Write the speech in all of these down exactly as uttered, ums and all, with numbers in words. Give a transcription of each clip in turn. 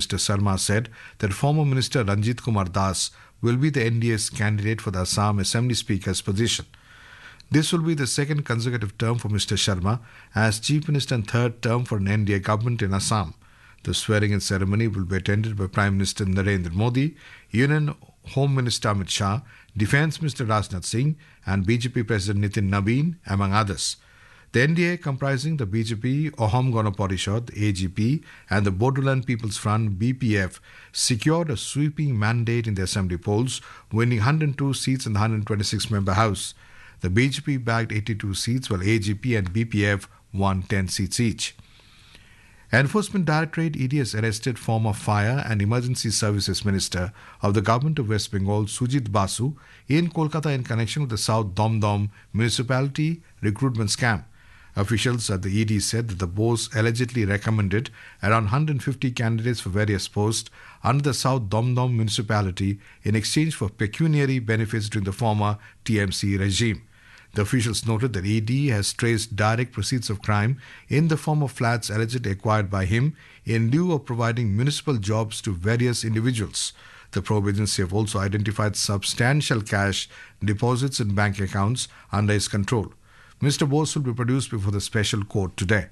Mister Sharma said that former Minister Ranjit Kumar Das will be the N D A's candidate for the Assam Assembly Speaker's position. This will be the second consecutive term for Mister Sharma as Chief Minister and third term for an N D A government in Assam. The swearing-in ceremony will be attended by Prime Minister Narendra Modi, Union Home Minister Amit Shah, Defence Minister Rajnath Singh and B J P President Nitin Nabin, among others. The N D A, comprising the B J P, Ahom Gana Parishad, A G P and the Bodoland People's Front, B P F, secured a sweeping mandate in the assembly polls, winning one hundred two seats in the one hundred twenty-six member House. The B J P bagged eighty-two seats, while A G P and B P F won ten seats each. Enforcement Directorate E D has arrested former Fire and Emergency Services Minister of the Government of West Bengal, Sujit Basu, in Kolkata in connection with the South Domdom municipality recruitment scam. Officials at the E D said that the boss allegedly recommended around one hundred fifty candidates for various posts under the South Domdom municipality in exchange for pecuniary benefits during the former T M C regime. The officials noted that E D has traced direct proceeds of crime in the form of flats allegedly acquired by him in lieu of providing municipal jobs to various individuals. The probe agency have also identified substantial cash deposits in bank accounts under his control. Mister Bose will be produced before the special court today.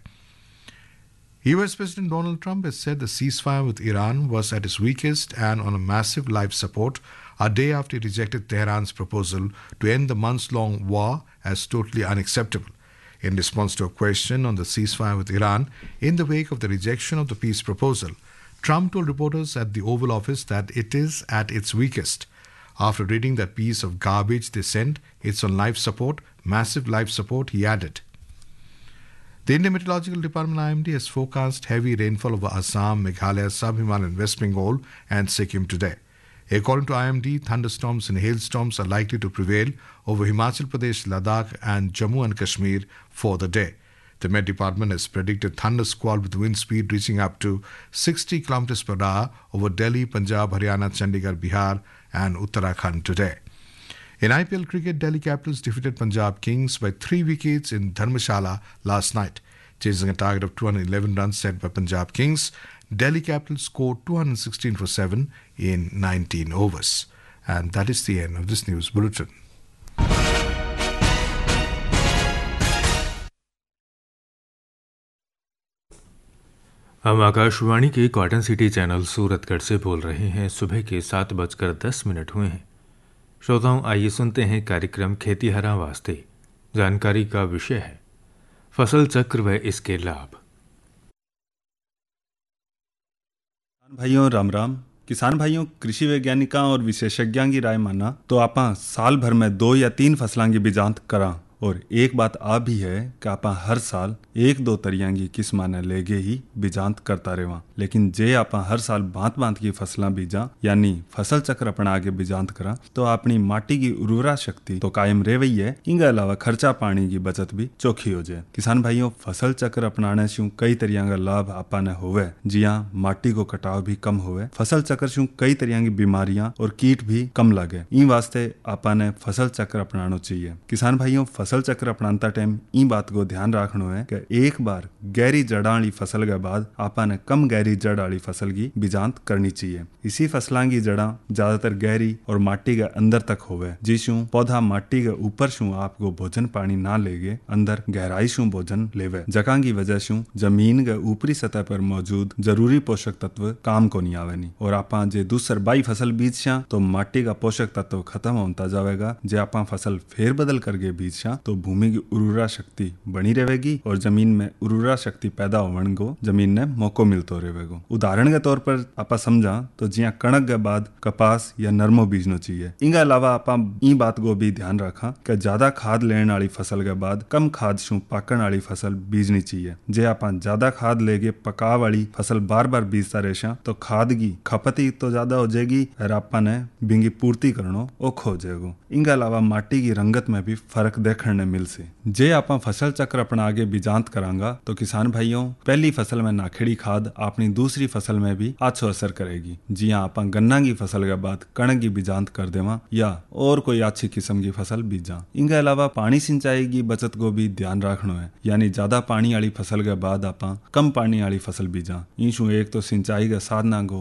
U S President Donald Trump has said the ceasefire with Iran was at its weakest and on a massive life support a day after he rejected Tehran's proposal to end the months-long war as totally unacceptable. In response to a question on the ceasefire with Iran in the wake of the rejection of the peace proposal, Trump told reporters at the Oval Office that it is at its weakest. After reading that piece of garbage they sent, it's on life support, massive life support, he added. The Indian Meteorological Department I M D has forecast heavy rainfall over Assam, Meghalaya, Sub-Himalayan, West Bengal and Sikkim today. According to I M D, thunderstorms and hailstorms are likely to prevail over Himachal Pradesh, Ladakh and Jammu and Kashmir for the day. The Met Department has predicted thunder squall with wind speed reaching up to sixty kilometers per hour over Delhi, Punjab, Haryana, Chandigarh, Bihar and Uttarakhand today. In I P L cricket, Delhi Capitals defeated Punjab Kings by three wickets in Dharmshala last night. Chasing a target of two hundred eleven runs set by Punjab Kings, Delhi Capitals scored two hundred sixteen for seven in nineteen overs. And that is the end of this news bulletin. हम आकाशवाणी के cotton city channel Suratgarh से बोल रहे हैं। सुबह के सात बजकर दस मिनट हुए हैं। श्रोताओं, आइए सुनते हैं कार्यक्रम खेतीहरा वास्ते। जानकारी का विषय है फसल चक्र व इसके लाभ। किसान भाइयों राम राम। किसान भाइयों, कृषि वैज्ञानिकों और विशेषज्ञों की राय माना तो आप साल भर में दो या तीन फसलों की बीजांत करा। और एक बात आ भी है कि आप हर साल एक दो तरियां की किस्मां ने लेगे ही बीजांत करता रहेवा। लेकिन जे आप हर साल भांत भांत की फसलां बीजा यानी फसल चक्र अपना आगे बीजांत करा तो अपनी माटी की उर्वरा शक्ति तो कायम रह रही है। इनके अलावा खर्चा पानी की बचत भी चौखी हो जाए। किसान भाइयों, फसल चक्र अपनाने से कई तरियां का लाभ आपने होवे। जिया माटी को कटाव भी कम होवे। फसल चक्र से कई तरियां की बीमारियां और कीट भी कम लगे। इन वास्ते आपने फसल चक्र अपनाना चाहिए। किसान भाइयों, फसल चक्र अपनाता टाइम इन बात को ध्यान रखना है कि एक बार गहरी जड़ वाली फसल के बाद आपने कम गहरी जड़ वाली फसल की बीजांत करनी चाहिए। इसी फसलों की जड़ा ज्यादातर गहरी और माटी के अंदर तक होवे, जिसू पौधा माटी के ऊपर शू आपको भोजन पानी ना लेगे अंदर गहराई शू भोजन लेवे, जगह की वजह शू जमीन के ऊपरी सतह पर मौजूद जरूरी पोषक तत्व काम को नहीं आवे नहीं। और आप जे दूसर बाई फसल बीजा तो माटी का पोषक तत्व खत्म होता जाएगा। जे आप फसल फेर बदल करके बीजा तो भूमि की उर्वरा शक्ति बनी रहेगी और जमीन में उर्वरा शक्ति पैदा होने को जमीन ने मौको मिलता रहेगा। उदाहरण के तौर पर आप समझा तो जिया कणक के बाद कपास या नरमो बीजनो चाहिए। इनके अलावा आप इन बात को भी ध्यान रखा कि ज्यादा खाद लेने वाली फसल के बाद कम खाद शू पाकन वाली फसल बीजनी चाहिए। जे आप ज्यादा खाद लेके पका वाली फसल बार बार बीजता रहेशा तो खाद की खपत तो ज्यादा हो जाएगी और आपने बिंगी पूर्ति करना औखो हो जाएगा। इनके अलावा माटी की रंगत में भी फर्क देखने मिल से। जे आप फसल चक्र अपना आगे बीजांत करांगा तो किसान भाइयों, पहली फसल में नाखेड़ी खाद अपनी दूसरी फसल में भी अच्छो असर करेगी। जी हाँ, आप गन्ना की फसल के बाद कणक की बीजांत कर देवा या और कोई अच्छी किस्म की फसल बीजा। इनके अलावा पानी सिंचाई की बचत को भी ध्यान रखना है, यानी ज्यादा पानी वाली फसल के बाद आप कम पानी वाली फसल बीजा। इंशु एक तो सिंचाई के साधना को